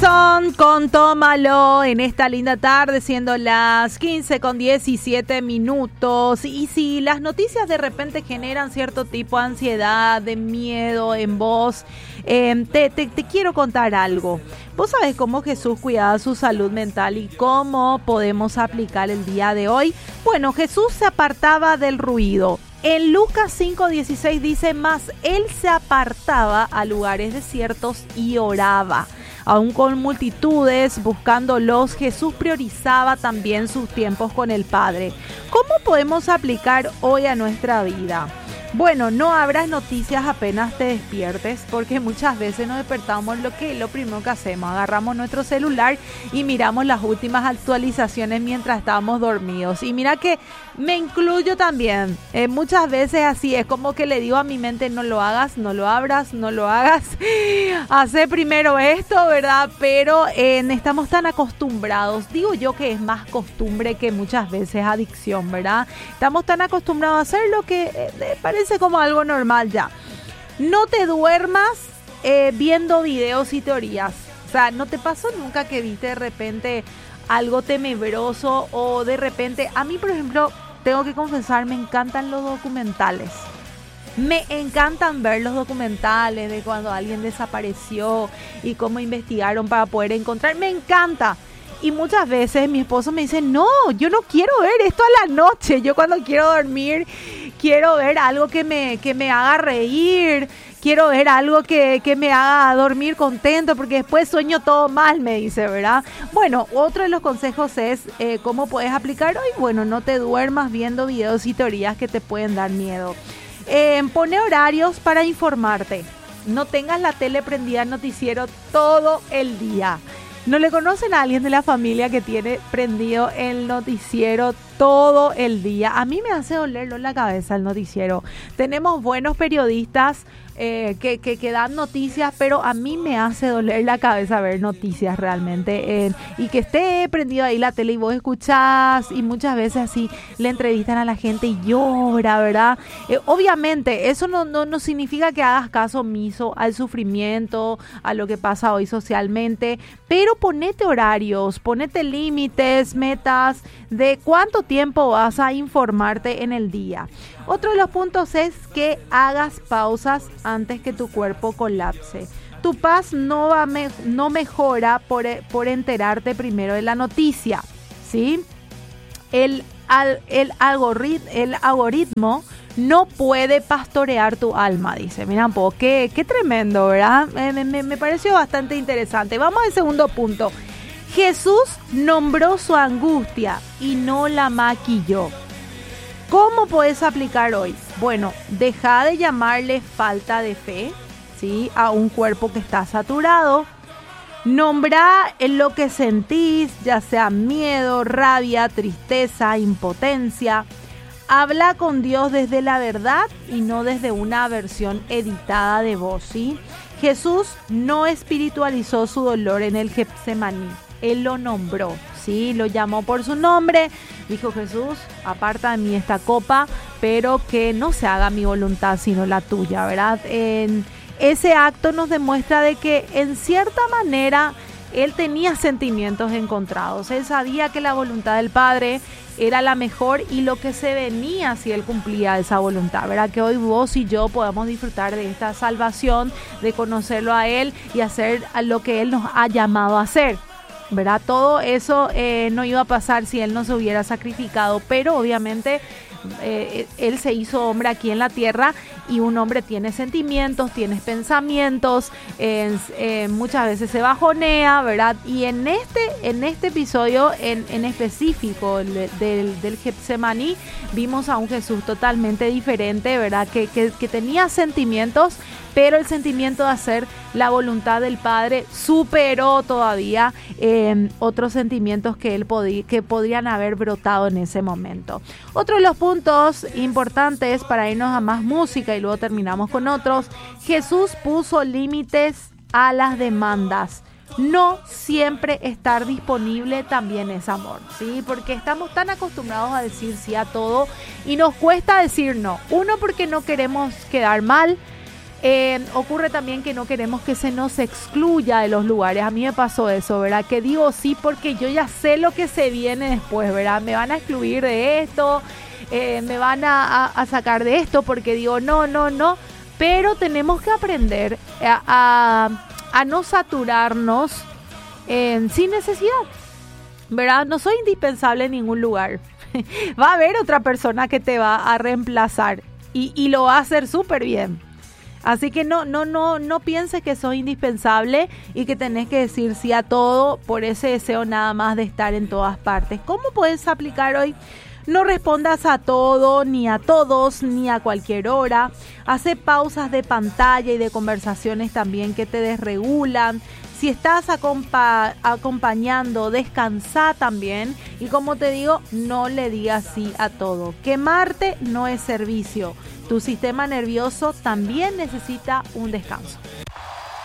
Son con Tómalo en esta linda tarde, siendo las 15:17. Y si las noticias de repente generan cierto tipo de ansiedad, de miedo en vos, te quiero contar algo. ¿Vos sabés cómo Jesús cuidaba su salud mental y cómo podemos aplicar el día de hoy? Bueno, Jesús se apartaba del ruido. En Lucas 5:16 dice, mas él se apartaba a lugares desiertos y oraba. Aún con multitudes buscándolos, Jesús priorizaba también sus tiempos con el Padre. ¿Cómo podemos aplicar hoy a nuestra vida? Bueno, no abras noticias apenas te despiertes, porque muchas veces nos despertamos lo primero que hacemos, agarramos nuestro celular y miramos las últimas actualizaciones mientras estamos dormidos. Y mira que me incluyo también, muchas veces así, es como que le digo a mi mente, no lo hagas, no lo abras, no lo hagas, hace primero esto, ¿verdad? Pero estamos tan acostumbrados, digo yo que es más costumbre que muchas veces adicción, ¿verdad? Estamos tan acostumbrados a hacer lo que parece como algo normal ya. No te duermas viendo videos y teorías. O sea, ¿no te pasó nunca que viste de repente algo tenebroso o de repente... A mí, por ejemplo, tengo que confesar, me encantan los documentales. Me encantan ver los documentales de cuando alguien desapareció y cómo investigaron para poder encontrar. Me encanta. Y muchas veces mi esposo me dice, no, yo no quiero ver esto a la noche. Yo cuando quiero dormir, quiero ver algo que me haga reír. Quiero ver algo que me haga dormir contento, porque después sueño todo mal, me dice, ¿verdad? Bueno, otro de los consejos es cómo puedes aplicar hoy. Bueno, no te duermas viendo videos y teorías que te pueden dar miedo. Pone horarios para informarte. No tengas la tele prendida al noticiero todo el día. ¿No le conocen a alguien de la familia que tiene prendido el noticiero todo el día? A mí me hace dolerlo en la cabeza el noticiero. Tenemos buenos periodistas que dan noticias, pero a mí me hace doler la cabeza ver noticias realmente. Y que esté prendido ahí la tele y vos escuchás y muchas veces así le entrevistan a la gente y llora, ¿verdad? Obviamente eso no significa que hagas caso omiso al sufrimiento, a lo que pasa hoy socialmente, pero ponete horarios, ponete límites, metas de cuánto tiempo vas a informarte en el día. Otro de los puntos es que hagas pausas antes que tu cuerpo colapse. Tu paz no mejora por enterarte primero de la noticia, ¿sí? El algoritmo no puede pastorear tu alma, dice. Mira un poco, qué tremendo, ¿verdad? Me pareció bastante interesante. Vamos al segundo punto. Jesús nombró su angustia y no la maquilló. ¿Cómo puedes aplicar hoy? Bueno, deja de llamarle falta de fe, ¿sí?, a un cuerpo que está saturado. Nombra lo que sentís, ya sea miedo, rabia, tristeza, impotencia. Habla con Dios desde la verdad y no desde una versión editada de vos, ¿sí? Jesús no espiritualizó su dolor en el Getsemaní. Él lo nombró, ¿sí? Lo llamó por su nombre. Dijo, Jesús, aparta de mí esta copa, pero que no se haga mi voluntad sino la tuya, ¿verdad? Ese acto nos demuestra de que en cierta manera él tenía sentimientos encontrados. Él sabía que la voluntad del Padre era la mejor y lo que se venía si él cumplía esa voluntad, ¿verdad? Que hoy vos y yo podamos disfrutar de esta salvación, de conocerlo a él y hacer lo que él nos ha llamado a hacer, ¿verdad? Todo eso no iba a pasar si él no se hubiera sacrificado, pero obviamente él se hizo hombre aquí en la tierra y un hombre tiene sentimientos, tiene pensamientos, muchas veces se bajonea, ¿verdad? Y en este episodio en específico del Getsemaní vimos a un Jesús totalmente diferente, ¿verdad? Que tenía sentimientos, pero el sentimiento de hacer la voluntad del Padre superó todavía otros sentimientos que podrían haber brotado en ese momento. Otro de los puntos importantes para irnos a más música y luego terminamos con otros: Jesús puso límites a las demandas. No siempre estar disponible también es amor, ¿sí? Porque estamos tan acostumbrados a decir sí a todo y nos cuesta decir no. Uno, porque no queremos quedar mal. Ocurre también que no queremos que se nos excluya de los lugares. A mí me pasó eso, ¿verdad? Que digo sí porque yo ya sé lo que se viene después, ¿verdad? Me van a excluir de esto, me van a sacar de esto porque digo no. Pero tenemos que aprender a no saturarnos sin necesidad, ¿verdad? No soy indispensable en ningún lugar. Va a haber otra persona que te va a reemplazar y lo va a hacer súper bien. Así que no pienses que sos indispensable y que tenés que decir sí a todo por ese deseo nada más de estar en todas partes. ¿Cómo puedes aplicar hoy? No respondas a todo, ni a todos, ni a cualquier hora. Hace pausas de pantalla y de conversaciones también que te desregulan. Si estás acompañando, descansa también. Y como te digo, no le digas sí a todo. Quemarte no es servicio. Tu sistema nervioso también necesita un descanso.